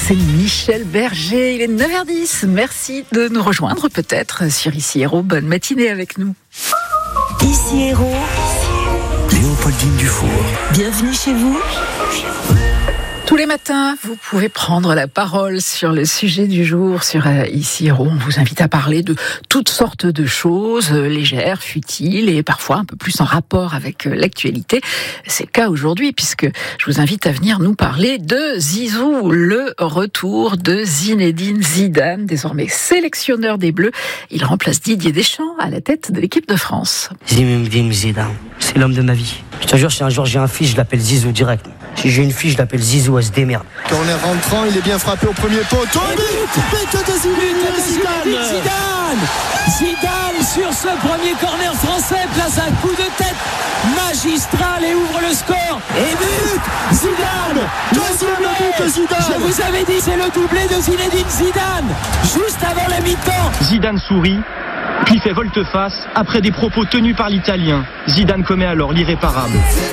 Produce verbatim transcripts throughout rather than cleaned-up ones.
c'est Michel Berger, il est neuf heures dix. Merci de nous rejoindre peut-être sur Ici Héros. Bonne matinée avec nous. Ici Héros, Léopoldine Dufour. Bienvenue chez vous. Tous les matins, vous pouvez prendre la parole sur le sujet du jour sur euh, Ici Héros. On vous invite à parler de toutes sortes de choses, euh, légères, futiles et parfois un peu plus en rapport avec euh, l'actualité. C'est le cas aujourd'hui puisque je vous invite à venir nous parler de Zizou, le retour de Zinedine Zidane, désormais sélectionneur des Bleus. Il remplace Didier Deschamps à la tête de l'équipe de France. Zinedine Zidane, c'est l'homme de ma vie. Je te jure, si un jour j'ai un fils, je l'appelle Zizou direct. Si j'ai une fille, je l'appelle Zizou, elle se démerde. Corner rentrant, il est bien frappé au premier poteau. But, but de Zinedine Zidane. Zidane Zidane sur ce premier corner français place un coup de tête magistral et ouvre le score. Et but Zidane. Deuxième but de Zidane. Je vous avais dit, c'est le doublé de Zinedine Zidane juste avant la mi-temps. Zidane sourit, puis fait volte-face après des propos tenus par l'Italien. Zidane commet alors l'irréparable.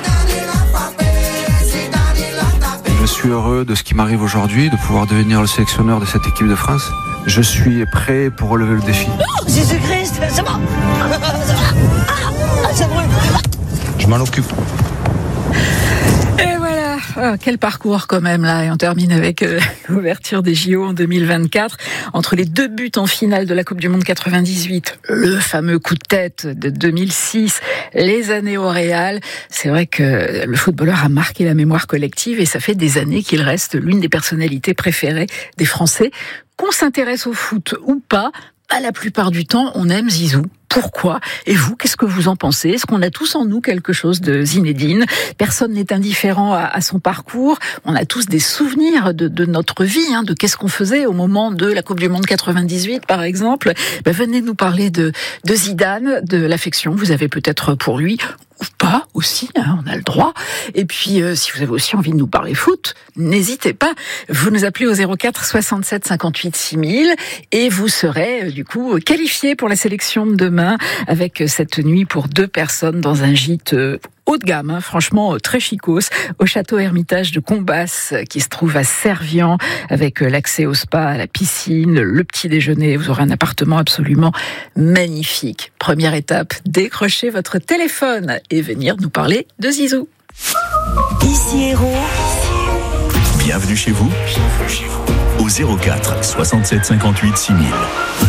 Je suis heureux de ce qui m'arrive aujourd'hui, de pouvoir devenir le sélectionneur de cette équipe de France. Je suis prêt pour relever le défi. Oh, Jésus-Christ, c'est bon. Ah, ça brûle. Je m'en occupe. Et voilà, oh, quel parcours quand même là. Et on termine avec euh, l'ouverture des J O en deux mille vingt-quatre. Entre les deux buts en finale de la Coupe du Monde quatre-vingt-dix-huit, le fameux coup de tête de deux mille six, les années au Real. C'est vrai que le footballeur a marqué la mémoire collective et ça fait des années qu'il reste l'une des personnalités préférées des Français. Qu'on s'intéresse au foot ou pas, à la plupart du temps, on aime Zizou. Pourquoi ? Et vous, qu'est-ce que vous en pensez ? Est-ce qu'on a tous en nous quelque chose de Zinedine ? Personne n'est indifférent à, à son parcours. On a tous des souvenirs de, de notre vie, hein, de qu'est-ce qu'on faisait au moment de la Coupe du Monde quatre-vingt-dix-huit, par exemple. Ben, venez nous parler de, de Zidane, de l'affection que vous avez peut-être pour lui, ou pas aussi, hein, on a le droit. Et puis, euh, si vous avez aussi envie de nous parler foot, n'hésitez pas. Vous nous appelez au zéro quatre soixante-sept cinquante-huit six mille et vous serez, euh, du coup, qualifié pour la sélection de demain avec cette nuit pour deux personnes dans un gîte euh, haut de gamme, hein, franchement très chicos, au château Hermitage de Combas qui se trouve à Servian avec l'accès au spa, à la piscine, le petit déjeuner. Vous aurez un appartement absolument magnifique. Première étape, décrochez votre téléphone et venir nous parler de Zizou. Ici Héros. Bienvenue chez vous. Au zéro quatre soixante-sept cinquante-huit six mille.